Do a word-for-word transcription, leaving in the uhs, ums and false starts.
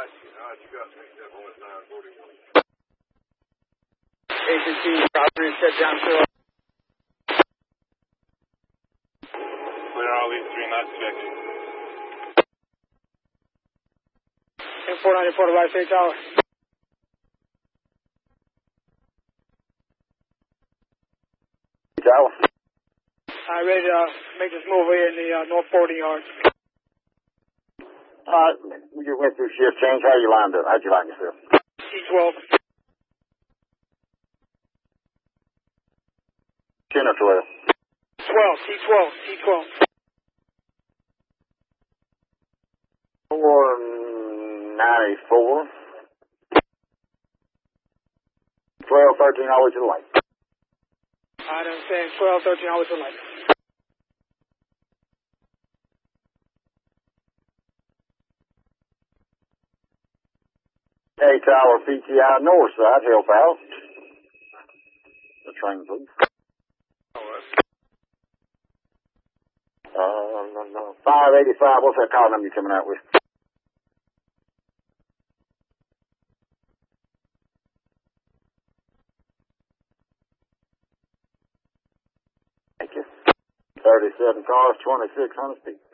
you got me. That was nine forty-one. A C C, property set down to Clear all these three knots check. and four ninety-four to right state tower. Tower. I'm ready to uh, make this move here in the uh, north forty yards. All right, we just went through shift change. How you lined up? How'd you line yourself? T twelve. ten or twelve? twelve, T twelve, T twelve. four ninety-four. twelve, thirteen, always to the light. I understand. twelve, thirteen, always to the light. A Tower, P T I, north side, help out. The train, please. Uh, no, no. five eighty-five, what's that call number you coming out with? Thank you. thirty-seven cars, twenty-six hundred feet.